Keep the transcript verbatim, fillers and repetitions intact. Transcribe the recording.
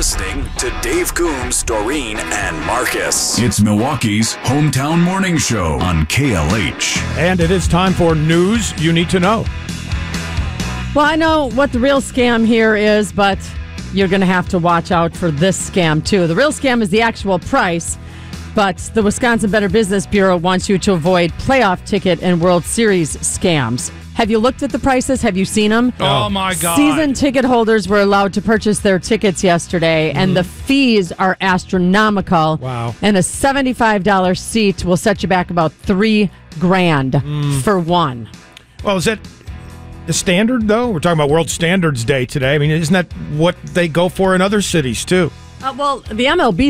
listening to Dave Coombs, Doreen, and Marcus. It's Milwaukee's hometown morning show on K L H. And it is time for news you need to know. Well, I know what the real scam here is, but you're going to have to watch out for this scam, too. The real scam is the actual price, but the Wisconsin Better Business Bureau wants you to avoid playoff ticket and World Series scams. Have you looked at the prices? Have you seen them? Oh, my God. Season ticket holders were allowed to purchase their tickets yesterday, mm-hmm. and the fees are astronomical. Wow. And a seventy-five dollars seat will set you back about three grand mm. for one. Well, is that the standard, though? We're talking about World Standards Day today. I mean, isn't that what they go for in other cities, too? Uh, well, the M L B